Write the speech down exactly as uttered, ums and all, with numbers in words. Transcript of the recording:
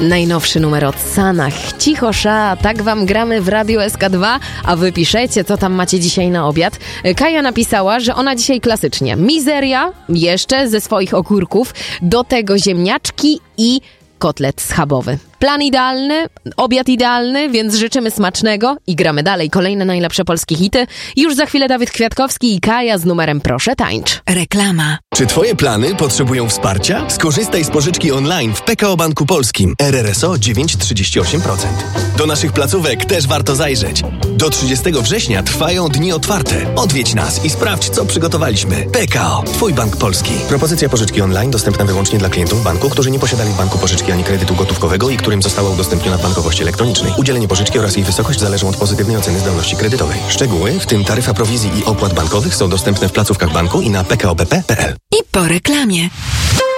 Najnowszy numer od Sanach. Cicho sza, tak wam gramy w Radiu S K dwa, a wy piszecie, co tam macie dzisiaj na obiad. Kaja napisała, że ona dzisiaj klasycznie. Mizeria, jeszcze ze swoich ogórków, do tego ziemniaczki i kotlet schabowy. Plan idealny, obiad idealny, więc życzymy smacznego i gramy dalej. Kolejne najlepsze polskie hity. Już za chwilę Dawid Kwiatkowski i Kaja z numerem Proszę tańcz. Reklama. Czy twoje plany potrzebują wsparcia? Skorzystaj z pożyczki online w P K O Banku Polskim. R R S O dziewięć przecinek trzydzieści osiem procent. Do naszych placówek też warto zajrzeć. Do trzydziestego września trwają dni otwarte. Odwiedź nas i sprawdź, co przygotowaliśmy. P K O. Twój bank polski. Propozycja pożyczki online dostępna wyłącznie dla klientów banku, którzy nie posiadali w banku pożyczki ani kredytu gotówkowego i którym została udostępniona w bankowości elektronicznej. Udzielenie pożyczki oraz jej wysokość zależą od pozytywnej oceny zdolności kredytowej. Szczegóły, w tym taryfa prowizji i opłat bankowych, są dostępne w placówkach banku i na p k o b p kropka p l. I po reklamie.